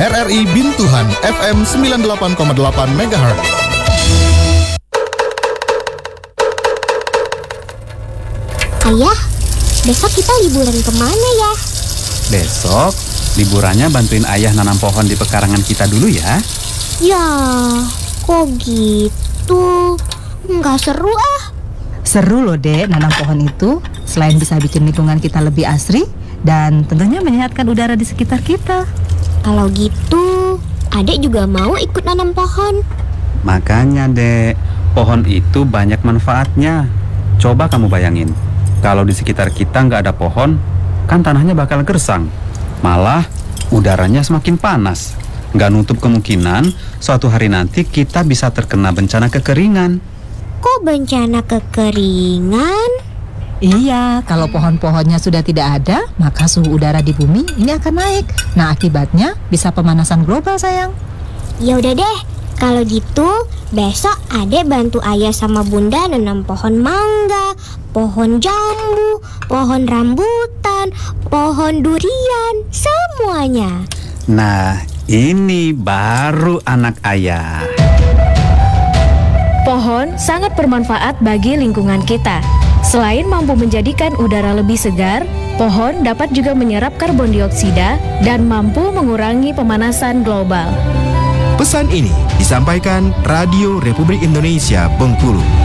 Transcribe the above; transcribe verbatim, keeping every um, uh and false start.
R R I Bintuhan F M sembilan puluh delapan koma delapan megahertz. Ayah, besok kita liburan kemana ya? Besok, liburannya bantuin ayah nanam pohon di pekarangan kita dulu ya. Ya, kok gitu? Nggak seru ah. Seru loh dek, nanam pohon itu. Selain bisa bikin lingkungan kita lebih asri, dan tentunya menyehatkan udara di sekitar kita. Kalau gitu, adek juga mau ikut nanam pohon. Makanya dek, pohon itu banyak manfaatnya. Coba kamu bayangin, kalau di sekitar kita nggak ada pohon, kan tanahnya bakal gersang. Malah udaranya semakin panas. Nggak nutup kemungkinan suatu hari nanti kita bisa terkena bencana kekeringan. Kok bencana kekeringan? Iya, kalau pohon-pohonnya sudah tidak ada, maka suhu udara di bumi ini akan naik. Nah, akibatnya bisa pemanasan global, sayang. Ya udah deh, kalau gitu besok adek bantu ayah sama bunda nanam pohon mangga, pohon jambu, pohon rambutan, pohon durian, semuanya. Nah, ini baru anak ayah. Pohon sangat bermanfaat bagi lingkungan kita. Selain mampu menjadikan udara lebih segar, pohon dapat juga menyerap karbon dioksida dan mampu mengurangi pemanasan global. Pesan ini disampaikan Radio Republik Indonesia Bengkulu.